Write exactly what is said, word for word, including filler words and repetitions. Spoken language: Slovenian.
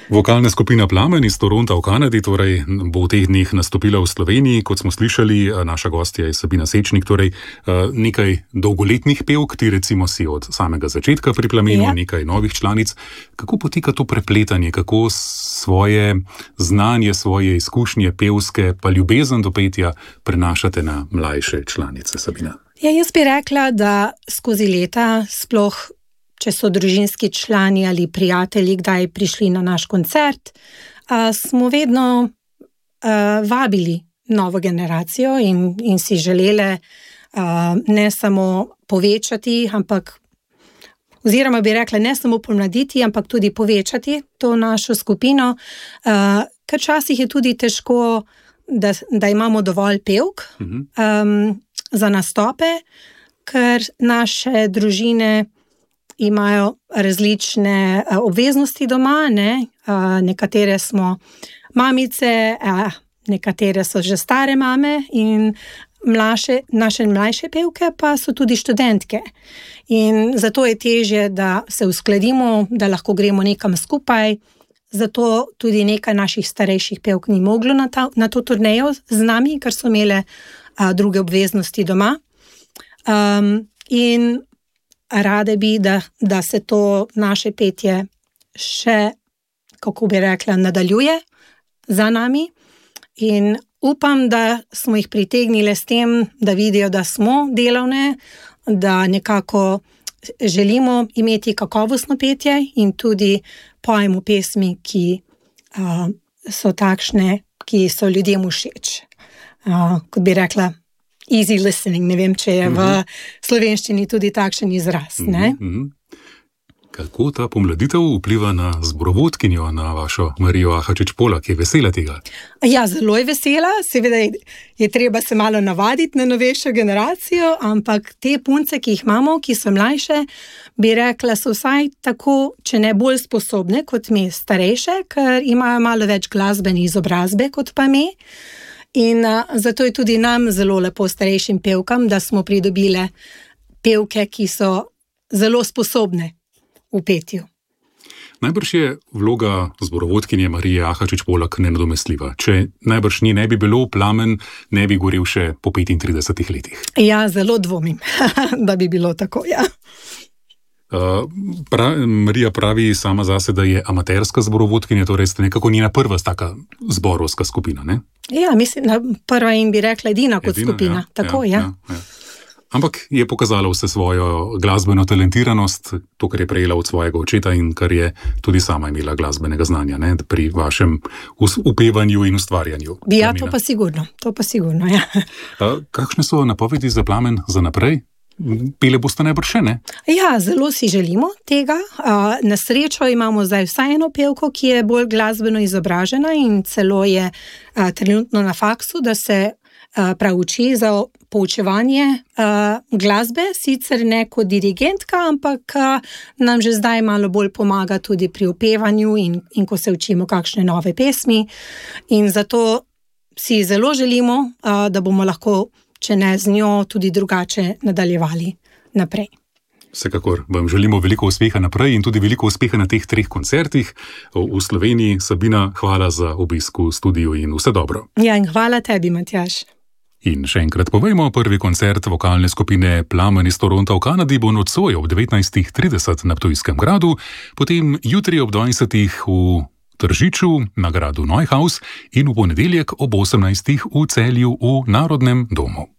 Vokalna skupina Plamen iz Toronta v Kanadi torej bo v teh dneh nastopila v Sloveniji. Kot smo slišali, naša gostja je Sabina Sečnik, torej nekaj dolgoletnih pevk, ti recimo si od samega začetka pri Plamenu, ja. Nekaj novih članic. Kako poteka to prepletanje, kako svoje znanje, svoje izkušnje pevske pa ljubezen do petja prenašate na mlajše članice, Sabina? Ja, jaz bi rekla, da skozi leta sploh če so družinski člani ali prijatelji kdaj prišli na naš koncert, a, smo vedno a, vabili novo generacijo in, in si želele a, ne samo povečati, ampak, oziroma bi rekla ne samo pomladiti, ampak tudi povečati to našo skupino, a, ker včasih je tudi težko, da, da imamo dovolj pevk mhm. um, za nastope, ker naše družine imajo različne uh, obveznosti doma, ne? uh, nekatere smo mamice, uh, nekatere so že stare mame in mlajše, naše mlajše pevke pa so tudi študentke. In zato je težje, da se uskladimo, da lahko gremo nekam skupaj, zato tudi nekaj naših starejših pevk ni moglo na, ta, na to turnejo z nami, ker so imele uh, druge obveznosti doma. Um, in rade bi, da, da se to naše petje še, kako bi rekla, nadaljuje za nami in upam, da smo jih pritegnili s tem, da vidijo, da smo delavne, da nekako želimo imeti kakovostno petje in tudi pojemo pesmi, ki uh, so takšne, ki so ljudem všeč. Uh, kot bi rekla, easy listening, ne vem, če je v slovenščini tudi takšen izraz. Ne? Mm-hmm. Kako ta pomladitev vpliva na zborovodkinjo, na vašo Marijo Ahačič Polak, je vesela tega? Ja, zelo je vesela, seveda je, je treba se malo navaditi na novejšo generacijo, ampak te punce, ki jih imamo, ki so mlajše, bi rekla, so vsaj tako, če ne bolj sposobne kot mi starejše, ker imajo malo več glasbene izobrazbe kot pa mi. In uh, zato je tudi nam zelo lepo starejšim pevkam, da smo pridobile pevke, ki so zelo sposobne v petju. Najbrž je vloga zborovodkinje Marije Ahačič Polak nenadomestljiva. Če najbrž ni ne bi bilo, Plamen ne bi gorel še po petintridesetih letih. Ja, zelo dvomim, da bi bilo tako, ja. Uh, pra, Marija pravi sama zase, da je amaterska zborovodkinja, torej ste nekako njena prva taka zborovska skupina, ne? Ja, mislim, da prva in bi rekla edina kot edina, skupina, ja, tako, ja. ja. ja. Ampak je pokazala vse svojo glasbeno talentiranost, to, kar je prejela od svojega očeta in kar je tudi sama imela glasbenega znanja, ne, pri vašem upevanju in ustvarjanju. Ja, to pa sigurno, to pa sigurno, ja. Uh, kakšne so napovedi za Plamen za naprej? Pele boste najbrž še, ne? Ja, zelo si želimo tega. Na srečo imamo zdaj vsaj eno pevko, ki je bolj glasbeno izobražena in celo je trenutno na faksu, da se preuči za poučevanje glasbe, sicer ne kot dirigentka, ampak nam že zdaj malo bolj pomaga tudi pri upevanju in, in ko se učimo kakšne nove pesmi. In zato si zelo želimo, da bomo lahko, če ne z njo, tudi drugače nadaljevali naprej. Vsekakor vam želimo veliko uspeha naprej in tudi veliko uspeha na teh treh koncertih v Sloveniji. Sabina, hvala za obisk v studiu in vse dobro. Ja, in hvala tebi, Matjaž. In še enkrat povejmo, prvi koncert vokalne skupine Plamen iz Toronta v Kanadi bo nocoj ob devetnajstih trideset na Ptujskem gradu, potem jutri ob dvajsetih v Tržiču na gradu Neuhaus in v ponedeljek ob osemnajstih v Celju v Narodnem domu.